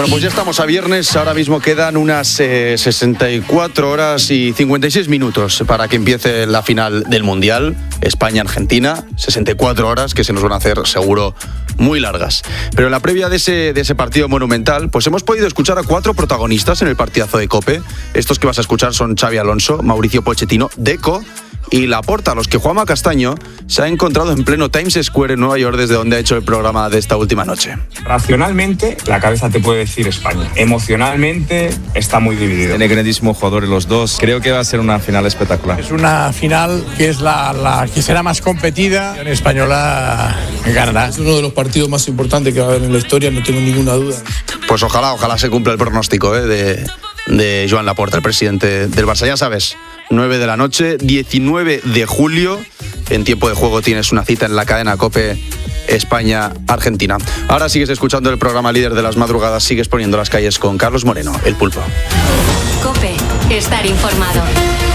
Bueno, pues ya estamos a viernes, ahora mismo quedan unas 64 horas y 56 minutos para que empiece la final del Mundial, España-Argentina, 64 horas que se nos van a hacer seguro muy largas. Pero en la previa de ese partido monumental, pues hemos podido escuchar a 4 protagonistas en el partidazo de COPE. Estos que vas a escuchar son Xabi Alonso, Mauricio Pochettino, Deco y Laporta, a los que Juanma Castaño se ha encontrado en pleno Times Square en Nueva York, desde donde ha hecho el programa de esta última noche. Racionalmente, la cabeza te puede decir España. Emocionalmente, está muy dividido. Tiene grandísimos jugadores los dos. Creo que va a ser una final espectacular. Es una final que es la que será más competida. En española ganará. Es uno de los partidos más importantes que va a haber en la historia, no tengo ninguna duda. Pues ojalá se cumpla el pronóstico de Joan Laporta, el presidente del Barça. Ya sabes, 9 de la noche, 19 de julio. En tiempo de juego tienes una cita en la cadena COPE España-Argentina. Ahora sigues escuchando el programa líder de las madrugadas, sigues poniendo las calles con Carlos Moreno, el Pulpo. COPE, estar informado.